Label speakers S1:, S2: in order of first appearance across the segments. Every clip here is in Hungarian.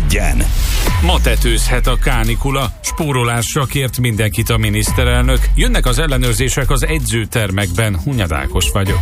S1: legyen.
S2: Ma tetőzhet a kánikula, spórolásra kért mindenkit a miniszterelnök. Jönnek az ellenőrzések az edzőtermekben. Hunyad Ákos vagyok.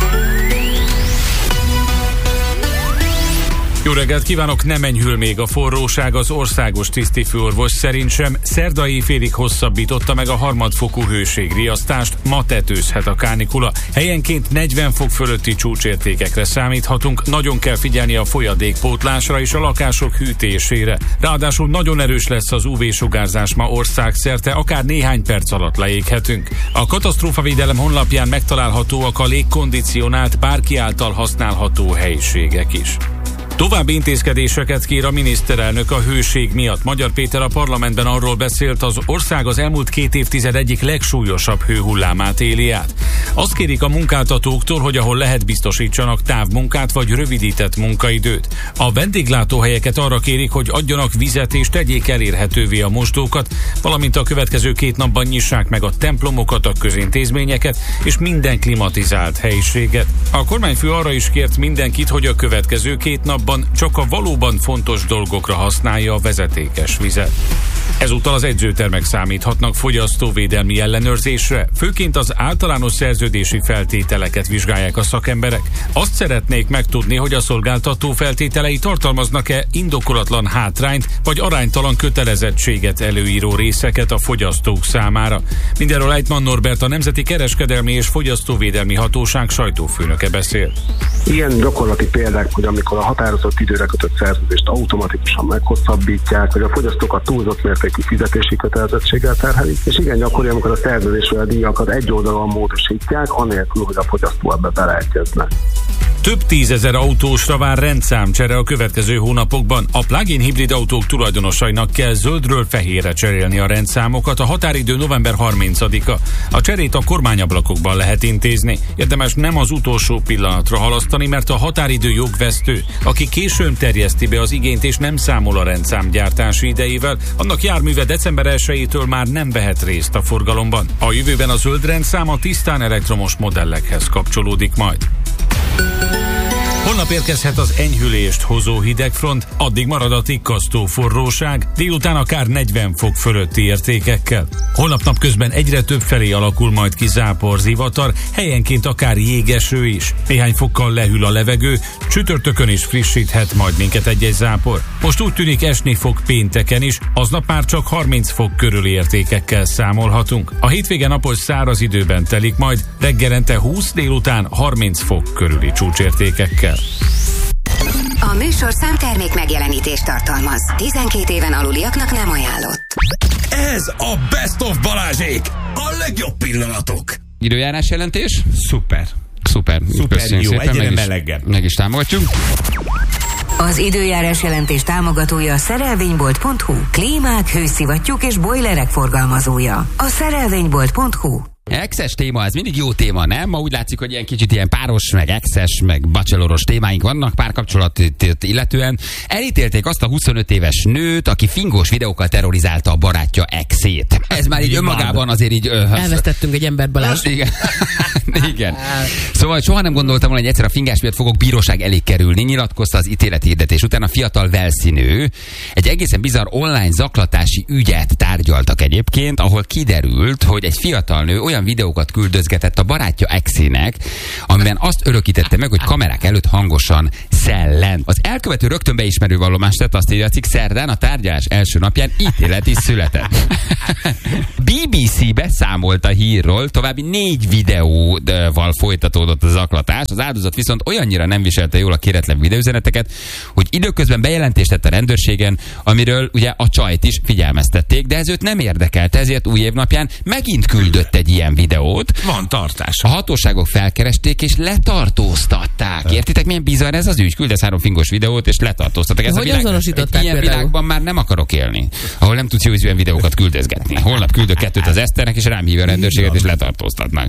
S2: Jó reggelt kívánok, nem enyhül még a forróság, az országos tisztifőorvos szerint sem. Szerda éjfélig hosszabbította meg a harmadfokú hőségriasztást, ma tetőzhet a kánikula. Helyenként 40 fok fölötti csúcsértékekre számíthatunk, nagyon kell figyelni a folyadékpótlásra és a lakások hűtésére. Ráadásul nagyon erős lesz az UV-sugárzás ma országszerte, akár néhány perc alatt leéghetünk. A katasztrófavédelem honlapján megtalálhatóak a légkondicionált, bárki által használható helyiségek is. További intézkedéseket kér a miniszterelnök a hőség miatt. Magyar Péter a parlamentben arról beszélt, az ország az elmúlt 2 évtized egyik legsúlyosabb hőhullámát éli át. Azt kérik a munkáltatóktól, hogy ahol lehet biztosítsanak távmunkát vagy rövidített munkaidőt. A vendéglátóhelyeket arra kérik, hogy adjanak vizet és tegyék elérhetővé a mosdókat, valamint a következő 2 napban nyissák meg a templomokat, a közintézményeket és minden klimatizált helyiséget. A kormányfő arra is kért mindenkit, hogy a következő 2 napban csak a valóban fontos dolgokra használja a vezetékes vizet. Ezúttal az edzőtermek számíthatnak fogyasztóvédelmi ellenőrzésre, főként az általános szerződési feltételeket vizsgálják a szakemberek. Azt szeretnék megtudni, hogy a szolgáltató feltételei tartalmaznak-e indokolatlan hátrányt vagy aránytalan kötelezettséget előíró részeket a fogyasztók számára. Mindenről Ejtman Norbert, a Nemzeti Kereskedelmi és Fogyasztóvédelmi Hatóság sajtófőnöke beszél.
S3: Ilyen gyakorlati példák, hogy amikor a határozott időre kötött szerződést automatikusan meghosszabbítják, hogy a fogyasztókat túlzott mértékű fizetési kötelezettséggel terhelik, és igen gyakori, amikor a szerződésről a díjakat egyoldalúan módosítják, anélkül, hogy a fogyasztó ebbe beleegyezne.
S2: Több 10 000 autósra vár rendszámcsere a következő hónapokban. A plug-in hibrid autók tulajdonosainak kell zöldről fehérre cserélni a rendszámokat. A határidő november 30-a. A cserét a kormányablakokban lehet intézni. Érdemes nem az utolsó pillanatra halasztani, mert a határidő jogvesztő. Aki későn terjeszti be az igényt és nem számol a rendszámgyártási idejével, annak járműve december 1-től már nem vehet részt a forgalomban. A jövőben a zöld rendszám a tisztán elektromos modellekhez kapcsolódik majd. Holnap érkezhet az enyhülést hozó hidegfront, addig marad a tikkasztó forróság, délután akár 40 fok fölötti értékekkel. Holnap napközben egyre több felé alakul majd ki zápor, zivatar, helyenként akár jégeső is. Néhány fokkal lehűl a levegő, csütörtökön is frissíthet majd minket egy-egy zápor. Most úgy tűnik, esni fog pénteken is, aznap már csak 30 fok körüli értékekkel számolhatunk. A hétvége napos száraz időben telik majd, reggelente 20, délután 30 fok körüli csúcsértékekkel.
S4: A műsorszám termék megjelenítést tartalmaz. 12 éven aluliaknak nem ajánlott.
S1: Ez a Best of Balázsék! A legjobb pillanatok!
S5: Időjárás jelentés?
S6: Szuper
S5: Köszönjük
S6: jó,
S5: szépen,
S6: egyre melegebb.
S5: meg is támogatjuk.
S4: Az időjárás jelentés támogatója a szerelvénybolt.hu. Klímák, hőszivattyúk és bojlerek forgalmazója. A szerelvénybolt.hu.
S5: Exes téma, ez mindig jó téma, nem? Ma úgy látszik, hogy ilyen kicsit ilyen páros, meg exes, meg bacheloros témáink vannak párkapcsolatot illetően. Elítélték azt a 25 éves nőt, aki fingós videókkal terrorizálta a barátja exét. Ez már így önmagában azért így...
S7: Elvesztettünk egy embert, Balázs.
S5: Igen. Igen. Szóval soha nem gondoltam volna, hogy egyszer a fingás miatt fogok bíróság elé kerülni, nyilatkozta az ítélethirdetés után a fiatal walesi nő. Egy egészen bizarr online zaklatási ügyet tárgyaltak egyébként, ahol kiderült, hogy egy fiatal nő olyan videókat küldözgetett a barátja exének, amiben azt örökítette meg, hogy kamerák előtt hangosan szellent. Az elkövető rögtön beismerő vallomást tett, azt írja a cikk, szerdán a tárgyalás első napján ítélet is született. BBC beszámolt a hírról, további 4 videóval folytatódott a zaklatás, az áldozat viszont olyannyira nem viselte jól a kéretlen videóüzeneteket, hogy időközben bejelentést tett a rendőrségen, amiről ugye a csajt is figyelmeztették, de ez őt nem érdekelte, ezért új év napján megint küldött egy ilyen videót.
S6: Van tartás.
S5: A hatóságok felkeresték és letartóztatták. Értitek, milyen bizarr ez az ügy? Küldesz 3 fingos videót és letartóztatták. Ez
S7: hogy
S5: a világ, ilyen világban már nem akarok élni, ahol nem tudsz jó ízűen videókat küldözgetni. Holnap küldök 2 az Eszternek, és rám hívja a rendőrséget, és letartóztatnak.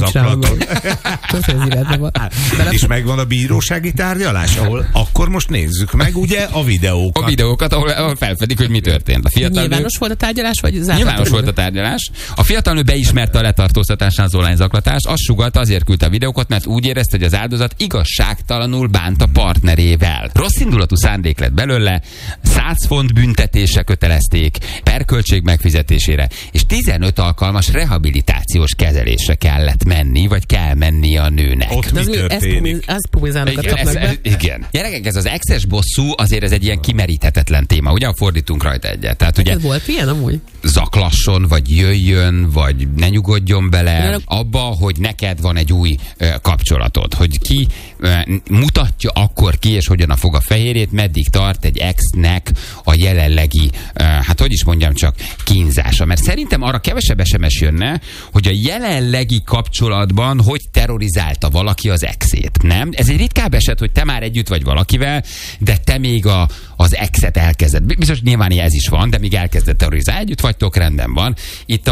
S6: És megvan a bírósági tárgyalás, ahol akkor most nézzük meg ugye a videókat.
S5: A videókat, ahol felfedik, hogy mi történt. A fiatal
S7: nyilvános volt a tárgyalás, vagy zárva?
S5: Nyilvános volt a tárgyalás. A fiatal nő beismerte a letartóztatásnál az online zaklatást. Azt sugalt, azért küldte a videókat, mert úgy érezte, hogy az áldozat igazságtalanul bánt a partnerével. Rosszindulatú szándék lett belőle, 100 font büntetése kötelezték, perköltség megfizetésére, és 15 alkalmas rehabilitációs kezelésre kellett menni, vagy kell menni a nőnek.
S6: Ott mi történik?
S7: Ez pumizálnokat kapnak be.
S5: Igen. Gyerekek, ez az exes bosszú azért ez egy ilyen kimeríthetetlen téma. Ugye fordítunk rajta egyet. Tehát ugye
S7: volt ilyen amúgy?
S5: zaklasson, vagy jöjjön, vagy ne nyugodjon bele abba, hogy neked van egy új kapcsolatod. Hogy ki mutatja akkor ki, és hogyan fog a fehérjét, meddig tart egy exnek a jelenlegi, hát hogy is mondjam csak, kínzása. Mert szerintem arra kevesebb SMS jönne, hogy a jelenlegi kapcsolatban hogy terrorizálta valaki az exét. Nem? Ez egy ritkább eset, hogy te már együtt vagy valakivel, de te még az exet elkezded. Biztos nyilván ez is van, de még elkezdett terrorizálni. Együtt vagytok, rendben van. Itt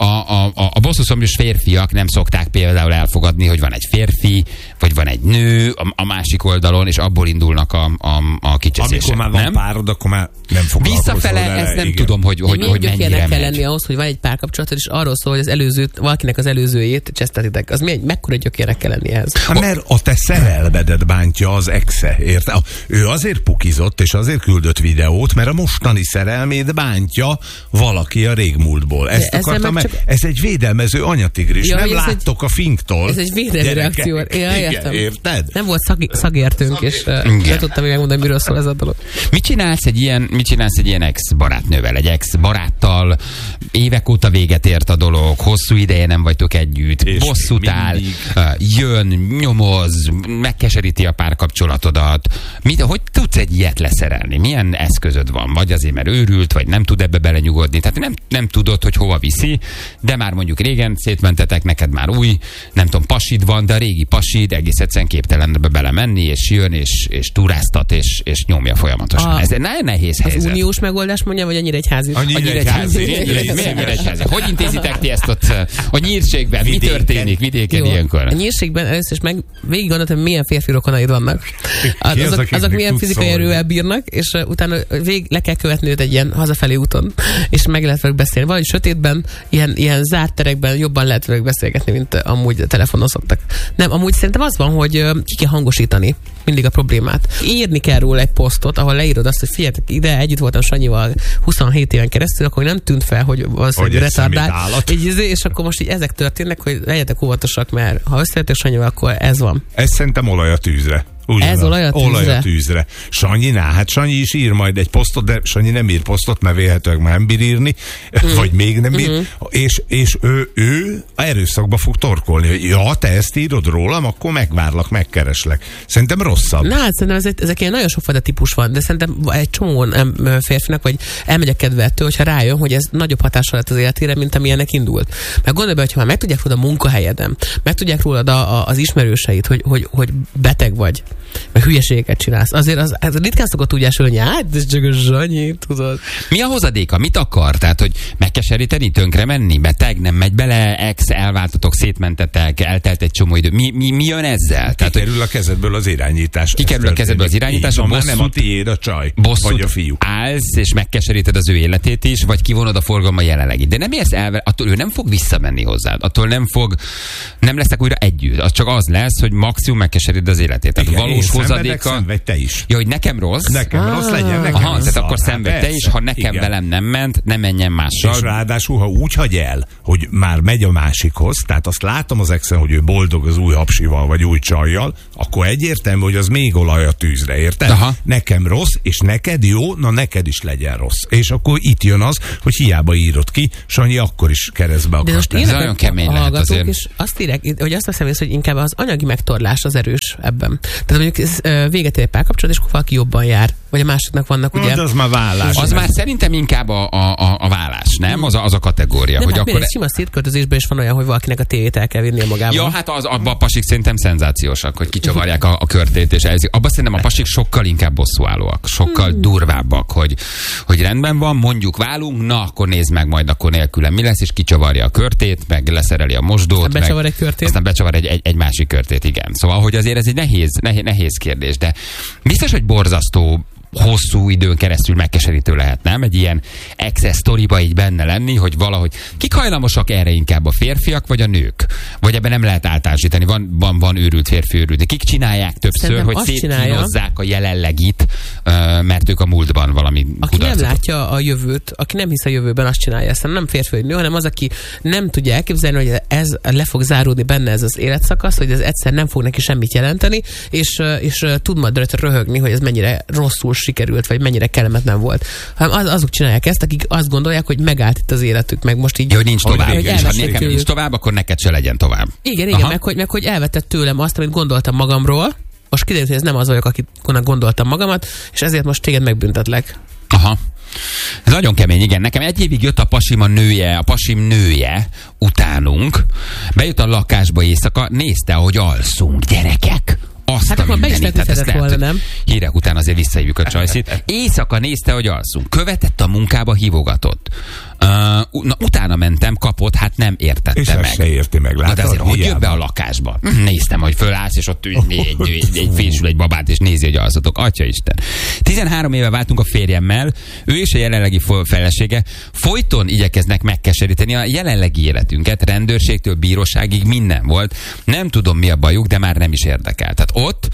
S5: a bosszúszomjas férfiak nem szokták például elfogadni, hogy van egy férfi, vagy van egy nő a másik oldalon, és abból indulnak a kicseszések.
S6: Amikor már van párod, akkor már nem foglalkozol.
S5: Visszafele ezt nem tudom, hogy mennyire
S7: kell lenni ahhoz, hogy van egy párkapcsolatod, és arról szól, hogy az előzőt, valakinek az előzőjét csesztetitek. Az mekkora gyökérnek kell lenni ehhez?
S6: Mert a te szerelmedet bántja az exe, érte? Ő azért pukizott, és azért küldött videót, mert a mostani szerelmét bántja valaki a régmúltból. Ezt akartam, ez egy védelmező anyatigris. Nem láttok a finktól. Ez
S7: egy védelmi reakció.
S6: Érted?
S7: Nem volt szakértőnk, és nem tudtam még megmondani, miről szól ez a dolog.
S5: Mit csinálsz egy ilyen ex-barátnővel, egy ex-baráttal? Évek óta véget ért a dolog, hosszú ideje nem vagytok együtt, és bosszút áll, jön, nyomoz, megkeseríti a párkapcsolatodat. Hogy tudsz egy ilyet leszerelni? Milyen eszközöd van? Vagy azért, mert őrült, vagy nem tud ebbe belenyugodni. Tehát nem tudod, hogy hova viszi, de már mondjuk régen szétmentetek, neked már új, nem tudom, pasid van, de a régi pasid egész egyszerűen képtelen ebbe belemenni, és jön, és turáztat, és nyomja folyamatosan. Ez egy nagyon nehéz helyzet.
S7: Az uniós megoldás mondja, vagy annyira egyházi?
S5: Annyira egyházi. Hogy intézitek ti ezt ott a nyírségben? Mi történik vidéken ilyenkor?
S7: A nyírségben először is végig gondoltam, milyen férfi rokonaid vannak. Azok milyen fizikai erővel bírnak, és utána le kell követni őt egy ilyen hazafelé úton, és meg lehet velük beszélni. Valahogy sötétben, ilyen zárt terekben jobban lehet velük beszélgetni, mint amúgy telefonon szoktak. Nem, amúgy szerintem az van, hogy ki kell hangosítani mindig a problémát. Írni kell róla egy posztot, ahol leírod azt, hogy figyeljetek ide, együtt voltam Sanyival 27 éven keresztül, akkor nem tűnt fel, hogy valószínűleg retardált. És akkor most így ezek történnek, hogy legyetek óvatosak, mert ha összejöttek Sanyival, akkor ez van.
S6: Ez szerintem olaj a tűzre.
S7: Ez olaj a
S6: tűzre. Sanyi is ír majd egy posztot, de Sanyi nem ír posztot, mert vélhetőleg már nem bír írni, vagy még nem ír, és ő erőszakba fog torkolni, hogy ja, te ezt írod rólam, akkor megvárlak, megkereslek. Szerintem rosszabb.
S7: Na hát szerintem ezek ilyen nagyon sokfajta típus van, de szerintem egy csomó férfinak, vagy elmegy a kedve ettől, hogyha rájön, hogy ez nagyobb hatással lett az életére, mint amilyennek indult. Meg gondolj be, hogyha már megtudják rólad a munkahelyeden, megtudják rólad az ismerőseit, hogy beteg vagy, meg hülyeségeket csinálsz. Azért az ritkán szokott úgy esülni, hogy hát ez csak a Sanyi, tudod.
S5: Mi a hozadéka? Mit akar? Tehát, hogy megkeseríteni, tönkre menni? Beteg, nem megy bele, ex, elváltatok, szétmentetek, eltelt egy csomó idő. Mi jön ezzel?
S6: Kikerül a kezedből az irányítás.
S5: Kikerül a kezedből az irányítás.
S6: Már nem a tiéd a csaj, vagy a fiú.
S5: Állsz, és megkeseríted az ő életét is, vagy kivonod a forgalma jelenlegi. De nem érsz el, attól ő nem fog visszamenni hozzád. Attól nem lesznek újra együtt. Az csak az lesz, hogy maximum megkeseríted az életét. Tehát valós hozadéka.
S6: Szenvedj te is.
S5: Ja, hogy nekem rossz?
S6: Nekem rossz legyen, nekem
S5: rossz. Tehát akkor szenvedj te is, ha nekem velem nem ment, ne menjen mással.
S6: És ráadásul, ha úgy hagy el, hogy már megy a másikhoz, tehát azt látom az exen, hogy ő boldog az új hapsival, vagy új csajjal, akkor egyértelmű, hogy az még olaj a tűzre, érted? Aha. Nekem rossz, és neked jó, na neked is legyen rossz. És akkor itt jön az, hogy hiába írod ki, Sanyi akkor is keresztbe akart.
S5: Ez nagyon kemény lehet azért.
S7: És azt írják, hogy azt veszem észre, hogy inkább az anyagi megtorlás az erős ebben. Tehát mondjuk véget ér egy párkapcsolat, és akkor valaki jobban jár. Vagy a másiknak vannak ugye...
S6: De az már vállás.
S5: Az már szerintem inkább a vállás, nem? Az a kategória.
S7: Nem,
S5: hogy
S7: hát
S5: akkor...
S7: egy sima szétköltözésben is van olyan, hogy valakinek a tévét el kell vinnie magával.
S5: Ja, hát abban a pasik szerintem szenzációsak, hogy kicsavarják a körtét, és elzik. Abban szerintem a pasik sokkal inkább bosszúállóak, sokkal durvábbak, hogy rendben van, mondjuk válunk, na, akkor nézd meg majd akkor nélkülem mi lesz, és kicsavarja a körtét, meg leszereli a mosdót.
S7: Becsavar egy körtét.
S5: Aztán becsavar egy másik körtét, igen. Szóval, hogy azért ez egy nehéz kérdés, de biztos, hogy borzasztó hosszú időn keresztül megkeserítő lehet, nem? Egy ilyen access storyba így benne lenni, hogy valahogy kik hajlamosak erre inkább, a férfiak vagy a nők? Vagy ebben nem lehet általánosítani, van őrült férfi, őrült. Kik csinálják többször, szerintem hogy szétkínozzák a jelenlegit, mert ők a múltban valami
S7: aki kudarcot. Nem látja a jövőt, aki nem hisz a jövőben, azt csinálja. Ezt nem férfi vagy nő, hanem az, aki nem tudja elképzelni, hogy ez le fog záródni benne ez az életszakasz, hogy ez egyszer nem fog neki semmit jelenteni, és tud majd röhögni, hogy ez mennyire rosszul sikerült, vagy mennyire kellemetlen volt. Hanem azok csinálják ezt, akik azt gondolják, hogy megállt itt az életük, meg most így...
S5: Hogy nincs tovább. Hogy ha nekem nincs tovább, akkor neked se legyen tovább.
S7: Igen, meg hogy elvetett tőlem azt, amit gondoltam magamról, most kiderült, hogy ez nem az vagyok, akinek gondoltam magamat, és ezért most téged megbüntetlek.
S5: Aha. Ez nagyon kemény, igen. Nekem egy évig jött a pasim nője utánunk, bejött a lakásba éjszaka, nézte, hogy alszunk, gyerekek.
S7: Hát akkor be is megüthetett volna, nem?
S5: Hírek után azért visszahívjuk a csajszit. Éjszaka nézte, hogy alszunk. Követett a munkába, hívogatott. Utána mentem, kapott, hát nem értette
S6: és
S5: meg.
S6: És se érti meg, látod?
S5: De azért, hogy jött be a lakásba? Néztem, hogy fölállsz, és ott egy fésül egy babát, és nézi, hogy alszatok. Atyaisten. 13 éve váltunk a férjemmel, ő és a jelenlegi felesége folyton igyekeznek megkeseríteni a jelenlegi életünket, rendőrségtől bíróságig minden volt. Nem tudom, mi a bajuk, de már nem is érdekel. Tehát ott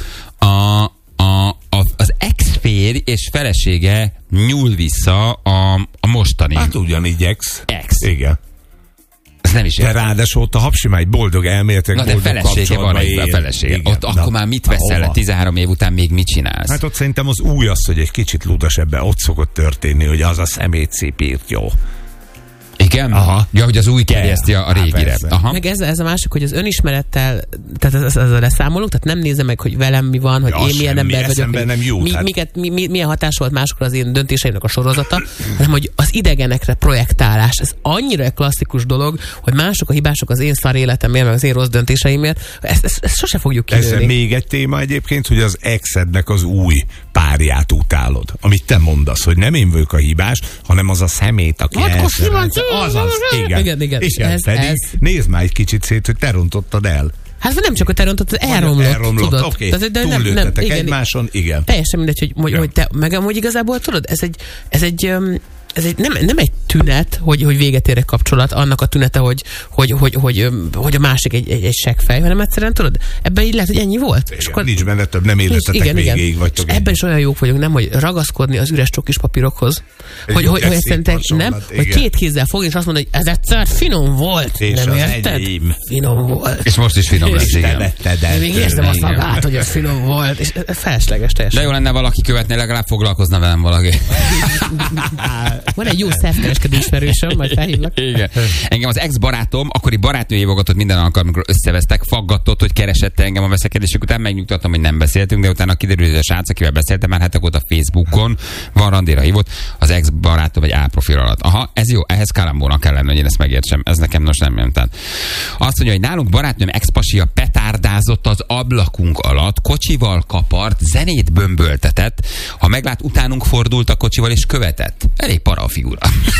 S5: az ex-férj és felesége nyúl vissza a mostani...
S6: Hát ugyanígy ex.
S5: Igen. Ez nem is értem.
S6: De ráadásul ott a hapsi egy boldog elméletek, boldog
S5: felesége van, a felesége. Igen. Ott akkor már mit veszel 13 év után, még mit csinálsz?
S6: Hát ott szerintem az új az, hogy egy kicsit ludas ebben. Ott szokott történni, hogy az a szemét szépírt jó.
S5: Igen? Aha. Ja, hogy az új kerjeszti a régire. Aha.
S7: Meg ez a másik, hogy az önismerettel, tehát ez a leszámolunk, tehát nem nézem meg, hogy velem mi van, hogy én milyen ember vagyok, milyen hatás volt másokra az én döntéseimnek a sorozata, hanem hogy az idegenekre projektálás, ez annyira klasszikus dolog, hogy mások a hibások az én szar életemért, meg az én rossz döntéseimért, ezt sose fogjuk kinőni.
S6: Ez még egy téma egyébként, hogy az exednek az új párját utálod. Amit te mondasz, hogy nem én vagyok a hibás, hanem az a szemét, aki azaz, igen. Igen, pedig nézd már egy kicsit szét, hogy te rontottad el.
S7: Hát nem csak, hogy te rontottad, elromlott, tudod.
S6: Oké, túllőttetek egymáson, igen.
S7: Teljesen mindegy, hogy te, meg amúgy igazából tudod, ez egy nem egy tünet, hogy véget ér egy kapcsolat, annak a tünete, hogy a másik egy seggfej, hanem egyszerűen tudod, ebben így lehet, hogy ennyi volt.
S6: És akkor nincs benne több, nem életetek végéig vagytok.
S7: Ebben is olyan jók vagyunk, nem, hogy ragaszkodni az üres csokis papírokhoz. Hogy egyszerűen nem, hogy két kézzel fogni, és azt mondani, hogy ez egyszer finom volt.
S6: És
S7: nem
S6: érted?
S7: Finom volt.
S5: És most is finom lesz, igen.
S7: Még érzem a szagát, hogy ez finom volt. És felesleges teljesen.
S5: De jó lenne valaki követni, legalább foglalkozna velem valaki.
S7: Van egy jó szervkereskedő ismerősöm, majd felhívlak.
S5: Igen. Engem az ex-barátom, akkori barátnő hívogatott minden alkalommal, amikor összevesztek, faggatott, hogy keresette engem a veszekedésük után, megnyugtattam, hogy nem beszéltünk, de utána kiderült, hogy a srác, akivel beszéltem már hetek óta Facebookon, van randira hívott, az ex-barátom egy álprofil alatt. Aha, ez jó, ehhez kalambónak kell lenni, hogy én ezt megértsem. Ez nekem most nem jön. Tehát azt mondja, hogy nálunk barátnőm ex-pasia petárdázott az ablakunk alatt, kocsival kapart, zenét bömböltetett, ha meglát, utánunk fordult a kocsival és követett. Elég para a figura.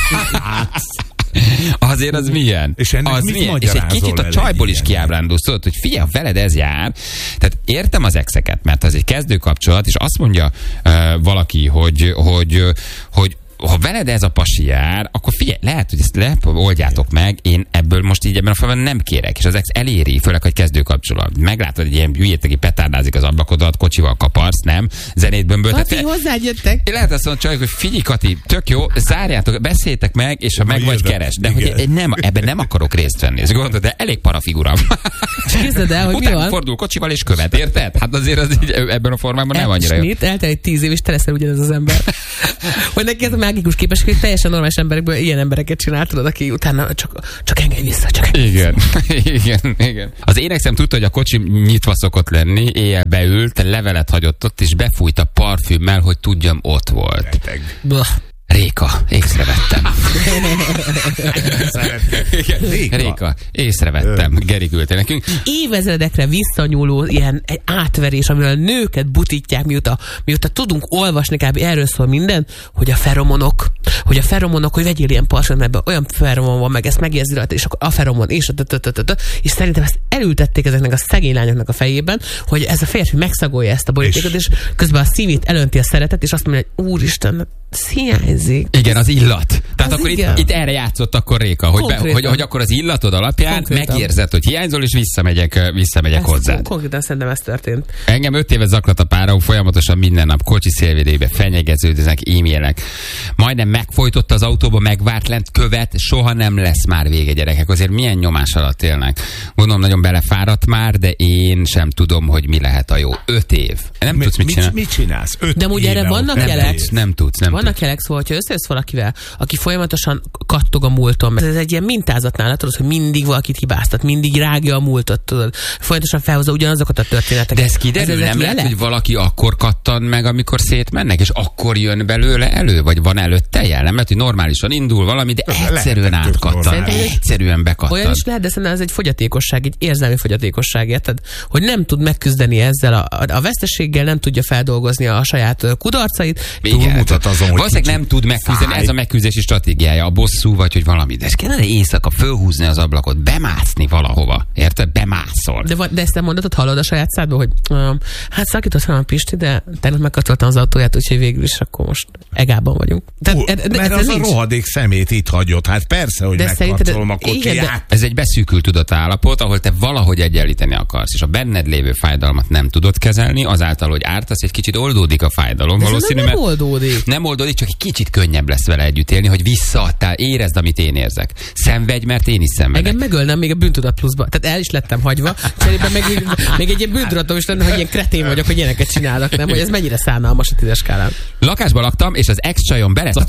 S5: Azért az milyen?
S6: És ennek
S5: az
S6: mit
S5: milyen? És egy kicsit a csajból is kiábrándulsz, tudod, hogy figyelj, veled ez jár. Tehát értem az exeket, mert az egy kezdő kapcsolat, és azt mondja valaki, hogy ha veled ez a pasi jár, akkor figyelj, lehet, hogy ezt oldjátok meg, én ebből most így ebben a falban nem kérek, és az ex eléri, főleg, hogy kezdő kapcsolat. Meglátod, hogy ilyen hülyét, aki petárdázik az ablakodat, kocsival kaparsz, nem? Zenét bömböltet.
S7: Kati, hozzád jöttek.
S5: Lehet azt mondani, csajok, hogy figyelj, Kati, tök jó, zárjátok, beszéltek meg, és ha meg vagy, keres. De hogy ebben nem akarok részt venni. Ez gondolod, de elég parafigura.
S7: Képzeld el, hogy
S5: utána fordul kocsival és követ, érted? Hát azért az így, ebben a formában nem annyira jó.
S7: Eltelik 10 év, és te leszel ugyanez az ember. Hogy neki ez a mágikus képesség, hogy teljesen normális emberekből ilyen embereket csináltad, aki utána csak engedj vissza, Igen. Az énekszem tudta, hogy a kocsi nyitva szokott lenni, éjjel beült, levelet hagyott ott, és befújt a parfümmel, hogy tudjam, ott volt.
S5: Réka, észrevettem. Réka, észrevettem. Geri küldte nekünk.
S7: Évezredekre visszanyúló ilyen egy átverés, amivel nőket butítják, mióta tudunk olvasni, kb. Erről szól minden, hogy a feromonok, hogy vegyél ilyen parfümöt, ebben olyan feromon van, meg ezt megérzi rajta, és akkor a feromon, és szerintem ezt elültették ezeknek a szegény lányoknak a fejében, hogy ez a férfi megszagolja ezt a borítékot, és közben a szívét elönti a szeretet, és azt mondja, hogy úristen, hiányzik.
S5: Igen, az illat. Tehát
S7: az
S5: akkor itt erre játszott akkor Réka, hogy akkor az illatod alapján megérzed, hogy hiányzol, és visszamegyek hozzád.
S7: Konkrétan szerintem ez történt.
S5: Engem 5 éve zaklat a pára, folyamatosan minden nap kocsi szélvédébe fenyegeződnek, e-mailek. Majdnem megfojtott az autóba, megvárt lent, követ, soha nem lesz már vége, gyerekek. Azért milyen nyomás alatt élnek. Gondolom, nagyon belefáradt már, de én sem tudom, hogy mi lehet a jó. 5 év. Nem tudsz mit csinálni.
S6: Mit csinálsz? 5
S7: de ugye erre vannak jelek.
S5: Nem tudsz.
S7: Vannak jelek, szóval, hogyha összejössz valakivel, aki folyamatosan kattog a múlton, ez egy ilyen mintázat nálad, tudod, hogy mindig valakit hibáztat, mindig rágja a múltat, tudod. Folyamatosan felhozza ugyanazokat a történeteket.
S5: De ez kiderül, nem lehet, hogy valaki akkor kattan meg, amikor szétmennek, és akkor jön belőle elő, vagy van előtte jel? Nem lehet, hogy normálisan indul valami, de egyszerűen átkattan, egyszerűen bekattan.
S7: Olyan is lehet, de szerintem ez egy fogyatékosság, egy érzelmi fogyatékosság, érted? Hogy nem tud megküzdeni ezzel a veszteséggel, nem tudja feldolgozni a saját kudarcait.
S6: Túlmutat azon, hogy
S5: valószínűleg nem tud megküzdeni, ez a megküzdési stratégiája, a bosszú, vagy hogy valami. De ez kellene éjszaka fölhúzni az ablakot, bemászni valahova. Érted? Bemászol.
S7: De ezt nem mondatod, hallod a saját szádból, hogy hát szakított fel a Pisti, de tegnap megkatoltam az autóját, úgyhogy végül is akkor most egában vagyunk.
S6: Mert az a rohadék szemét itt hagyott. Hát persze, hogy megkatolom a kocsiját.
S5: Ez egy beszűkült tudatállapot, ahol te valahogy egyenlíteni akarsz, és a benned lévő fájdalmat nem tudod kezelni, azáltal, hogy ártasz, egy kicsit oldódik a fájdalom.
S7: Valószínű, nem oldódik.
S5: Nem oldódik, csak egy kicsit könnyebb lesz vele együtt élni, hogy visszaadtál, érezd, amit én érzek. Szenvedj, mert én is szenvedek.
S7: Engem megölnem még a bűntudat pluszba. Tehát el is lettem hagyva. Cserébe még egy ilyen bűntudatom is lenne, hogy ilyen kretén vagyok, hogy ilyeneket csinálnak, nem? Hogy ez mennyire szánalmas a 10-es skálán.
S5: Lakásban laktam, és az ex-csajom beleszadt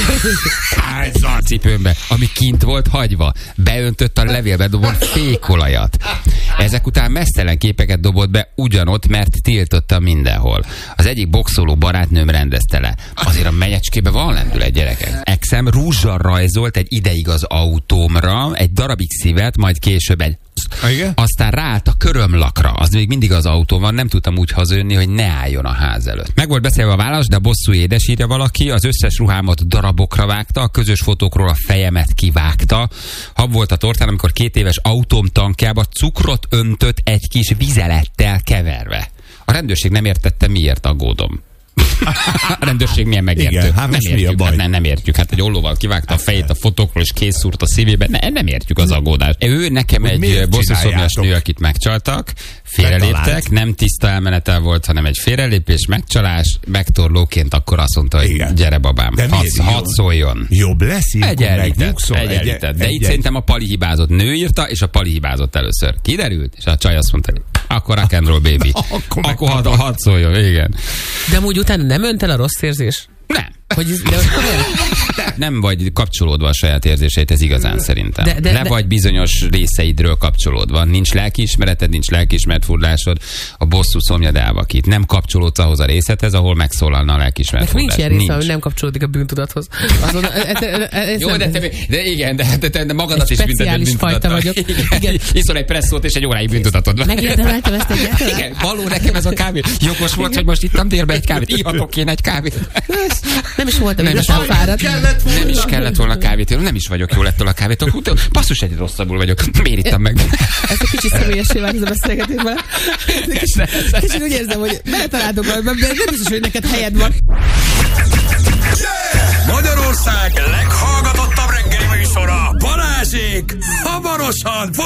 S5: a cipőmbe, ami kint volt hagyva. Beöntött a levélbe dobott fékolajat. Ezek után mesztelen képeket dobott be ugyanott, mert tiltotta mindenhol. Az egyik boxoló barátnőm rendezte le. Azért a menyecskébe van lendület, gyerekek. Exem rúzsal rajzolt egy ideig az autómra, egy darabig szívet, majd később egy aztán ráállt a körömlakra, az még mindig az autó van, nem tudtam úgy hazajönni, hogy ne álljon a ház előtt. Meg volt beszélve a válasz, de a bosszú édes, írja valaki, az összes ruhámat darabokra vágta, a közös fotókról a fejemet kivágta. Hab volt a tortán, amikor 2 éves autóm tankjába cukrot öntött egy kis vizelettel keverve. A rendőrség nem értette, miért aggódom. A rendőrség milyen megértő.
S6: Igen, hát
S5: nem értjük. Hát egy ollóval kivágta a fejét a fotókról, és készszúrt a szívébe. Nem értjük az aggódást. Ő nekem egy bosszúszomjas nő, akit megcsaltak, félreléptek, nem tiszta elmenetel volt, hanem egy félrelépés, megcsalás, megtorlóként akkor azt mondta, hogy gyere babám, hadd szóljon.
S6: Jobb lesz,
S5: egyenlített. De itt szerintem a Pali hibázott. Nő írta, és a Pali hibázott először. Kiderült, és a csaj azt mondta, akkor rock and roll baby. Akkor hadd szóljon, igen.
S7: De amúgy utána nem önt el a rossz érzés?
S5: Nem. Nem vagy kapcsolódva a saját érzéseit, ez igazán szerintem. Le vagy bizonyos részeidről kapcsolódva. Nincs lelkiismereted, nincs lelkiismeretfurdalásod, a bosszú szomjad elvakít. Nem kapcsolódsz ahhoz a részedhez, ahol megszólalna a lelkiismeretfurdalás.
S7: Nincs ilyen része, hogy nem kapcsolódik a bűntudathoz.
S5: Jó, de igen, de magadat is bünteted bűntudattal. Igen. Iszol egy presszót és egy óráig bűntudatod.
S7: Megérdemeltem ezt egyáltalán?
S5: Igen, való nekem ez a kávé. Jogos volt, hogy most ittam délbe egy kávét. Ihatok én egy kávét.
S7: Nem is voltam igazán fáradt.
S5: Nem is kellett volna kávét. Nem is vagyok jól ettől a kávétól. Basszus, egy rosszabbul vagyok. Miért ittam meg?
S7: Ez egy kicsit személyessé vált ez a beszélgetésben. Kicsit úgy érzem, hogy beletaláltok valamiben, de nem biztos, hogy neked helyed van.
S1: Magyarország leghallgatottabb reggeli műsora, Balázsék, hamarosan